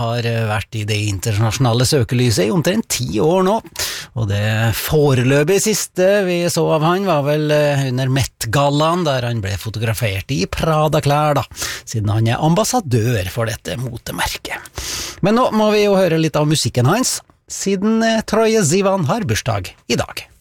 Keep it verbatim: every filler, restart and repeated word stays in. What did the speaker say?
har vært i det internasjonale søkelyset i omtrent ti år nå, og det foreløpig siste vi så av han var vel under Met-gallaen, der han ble fotografert i Prada-klær da, siden han er ambassadør for dette motemerket. Men nå må vi jo høre litt av musikken hans, siden Troye Sivan har bursdag i dag.